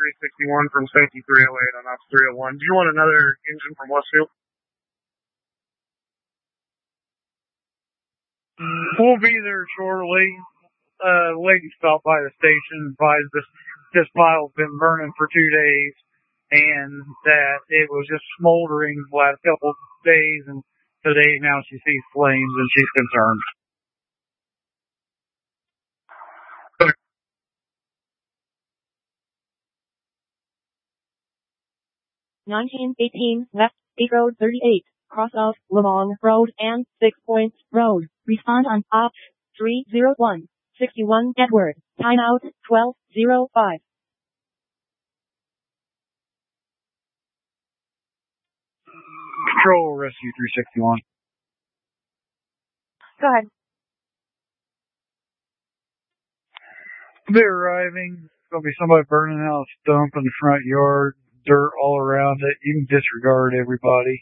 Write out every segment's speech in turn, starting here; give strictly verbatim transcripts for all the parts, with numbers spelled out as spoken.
three sixty-one from safety three oh eight on ops three oh one. Do you want another engine from Westfield? We'll be there shortly. Uh, lady stopped by the station, advised this, this pile's been burning for two days, and that it was just smoldering the last couple of days, and today now she sees flames, and she's concerned. nineteen eighteen West State Road thirty-eight, cross of Lamong Road and Six Points Road. Respond on ops three oh one, sixty-one Edward. Timeout twelve oh five. Control Rescue three sixty-one. Go ahead. They're arriving. There'll be somebody burning out a stump in the front yard, dirt all around it. You can disregard everybody.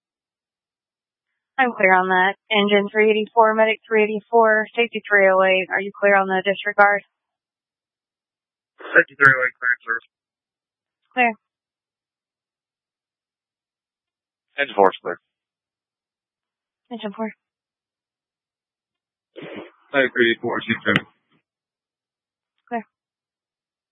I'm clear on that. Engine three eighty-four, medic three eighty-four, safety three oh eight. Are you clear on the disregard? Safety three oh eight, clearance service. Clear. Engine four is clear. Engine four. Medic three eighty-four, safety three oh eight.